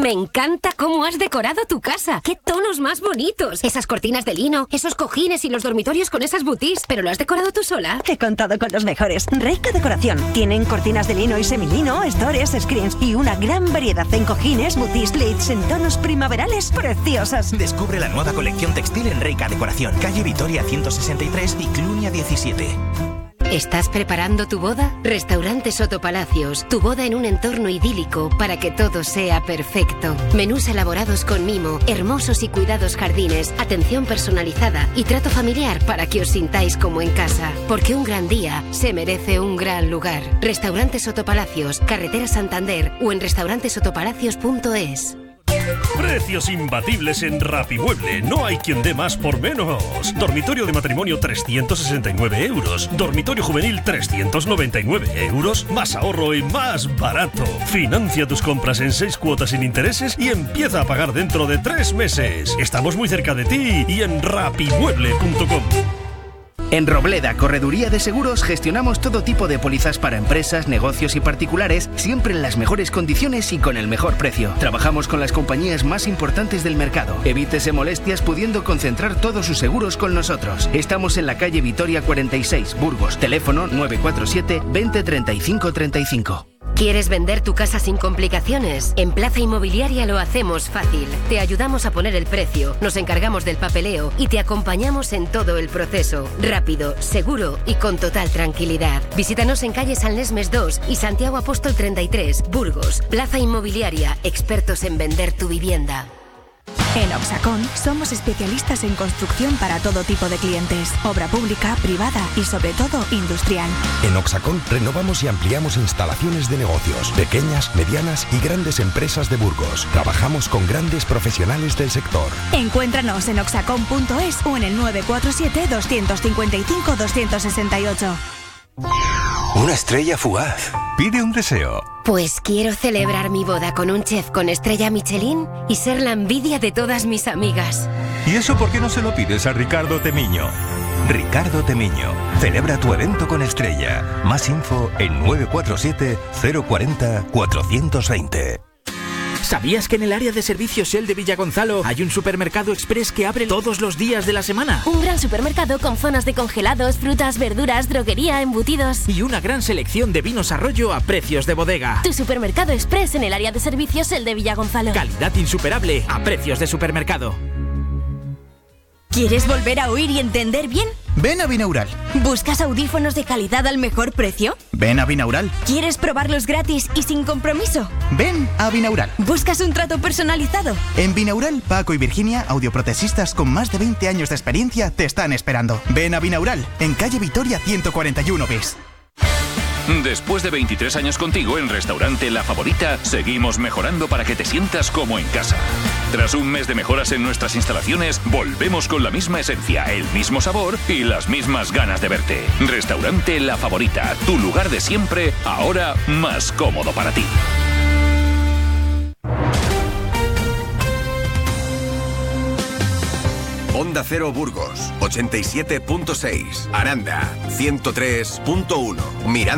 Me encanta cómo has decorado tu casa. ¡Qué tonos más bonitos! Esas cortinas de lino, esos cojines y los dormitorios con esas boutis. ¿Pero lo has decorado tú sola? He contado con los mejores. Reika Decoración. Tienen cortinas de lino y semilino, stores, screens y una gran variedad en cojines, boutis, leads en tonos primaverales preciosas. Descubre la nueva colección textil en Reika Decoración. Calle Vitoria 163 y Clunia 17. ¿Estás preparando tu boda? Restaurante Soto Palacios. Tu boda en un entorno idílico para que todo sea perfecto. Menús elaborados con mimo, hermosos y cuidados jardines, atención personalizada y trato familiar para que os sintáis como en casa. Porque un gran día se merece un gran lugar. Restaurante Soto Palacios, Carretera Santander o en restaurantesotopalacios.es. Precios imbatibles en Rapimueble. No hay quien dé más por menos. Dormitorio de matrimonio 369 euros. Dormitorio juvenil 399 euros. Más ahorro y más barato. Financia tus compras en 6 cuotas sin intereses y empieza a pagar dentro de 3 meses. Estamos muy cerca de ti y en rapimueble.com. En Robleda, Correduría de Seguros, gestionamos todo tipo de pólizas para empresas, negocios y particulares, siempre en las mejores condiciones y con el mejor precio. Trabajamos con las compañías más importantes del mercado. Evítese molestias pudiendo concentrar todos sus seguros con nosotros. Estamos en la calle Vitoria 46, Burgos. Teléfono 947 20 35 35. ¿Quieres vender tu casa sin complicaciones? En Plaza Inmobiliaria lo hacemos fácil. Te ayudamos a poner el precio, nos encargamos del papeleo y te acompañamos en todo el proceso. Rápido, seguro y con total tranquilidad. Visítanos en calle San Lesmes 2 y Santiago Apóstol 33, Burgos. Plaza Inmobiliaria, expertos en vender tu vivienda. En Oxacón somos especialistas en construcción para todo tipo de clientes, obra pública, privada y sobre todo industrial. En Oxacón renovamos y ampliamos instalaciones de negocios, pequeñas, medianas y grandes empresas de Burgos. Trabajamos con grandes profesionales del sector. Encuéntranos en oxacón.es o en el 947 255 268. Una estrella fugaz. Pide un deseo. Pues quiero celebrar mi boda con un chef con estrella Michelin y ser la envidia de todas mis amigas. ¿Y eso por qué no se lo pides a Ricardo Temiño? Ricardo Temiño. Celebra tu evento con estrella. Más info en 947 040 420. ¿Sabías que en el área de servicios Shell de Villagonzalo hay un supermercado express que abre todos los días de la semana? Un gran supermercado con zonas de congelados, frutas, verduras, droguería, embutidos. Y una gran selección de vinos Arroyo a precios de bodega. Tu supermercado express en el área de servicios Shell de Villagonzalo. Calidad insuperable a precios de supermercado. ¿Quieres volver a oír y entender bien? Ven a Binaural. ¿Buscas audífonos de calidad al mejor precio? Ven a Binaural. ¿Quieres probarlos gratis y sin compromiso? Ven a Binaural. ¿Buscas un trato personalizado? En Binaural, Paco y Virginia, audioprotesistas con más de 20 años de experiencia, te están esperando. Ven a Binaural, en calle Vitoria 141 bis. Después de 23 años contigo en Restaurante La Favorita, seguimos mejorando para que te sientas como en casa. Tras un mes de mejoras en nuestras instalaciones, volvemos con la misma esencia, el mismo sabor y las mismas ganas de verte. Restaurante La Favorita, tu lugar de siempre, ahora más cómodo para ti. Onda Cero Burgos, 87.6. Aranda, 103.1. Miranda.